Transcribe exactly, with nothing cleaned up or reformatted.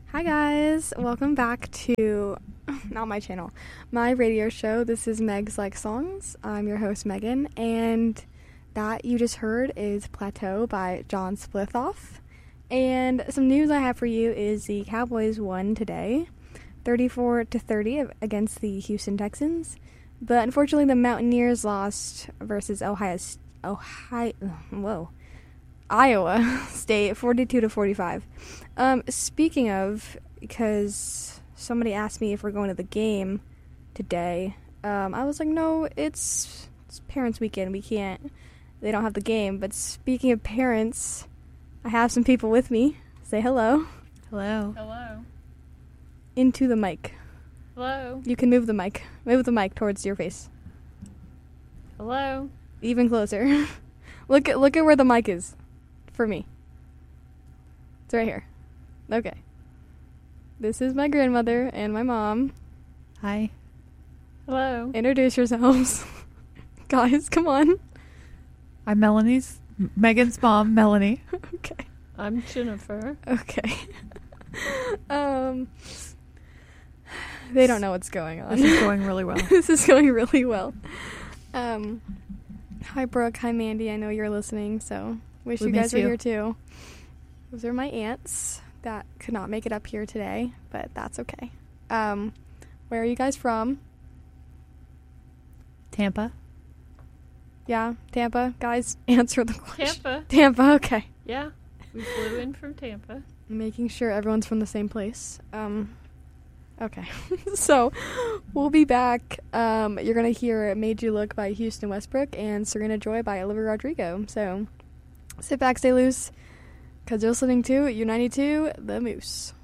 Hi guys, welcome back to, not my channel, my radio show. This is Meg's Like Songs. I'm your host Megan, and that you just heard is Plateau by John Splithoff. And some news I have for you is the Cowboys won today, thirty-four to thirty against the Houston Texans. But unfortunately the Mountaineers lost versus Ohio, Ohio, whoa. Iowa State, forty-two to forty-five. Um, speaking of, because somebody asked me if we're going to the game today, um, I was like, no, it's, it's parents' weekend. We can't, they don't have the game. But speaking of parents, I have some people with me. Say hello. Hello. Hello. Into the mic. Hello. You can move the mic. Move the mic towards your face. Hello. Even closer. Look at look at where the mic is. For me. It's right here. Okay. This is my grandmother and my mom. Hi. Hello. Introduce yourselves. Guys, come on. I'm Melanie's, Megan's mom, Melanie. Okay. I'm Jennifer. Okay. um, they don't know what's going on. This is going really well. This is going really well. Um, hi, Brooke. Hi, Mandy. I know you're listening, so wish We you guys miss were you. here too. Those are my aunts that could not make it up here today, but that's okay. Um, where are you guys from? Tampa. Yeah, Tampa. Guys, answer the question. Tampa. Tampa, okay. Yeah. We flew in from Tampa. Making sure everyone's from the same place. Um, okay. So, we'll be back. Um, you're going to hear Made You Look by Houston Westbrook and Serena Joy by Olivia Rodrigo. So, sit back, stay loose, because you're listening to U ninety-two, The Moose.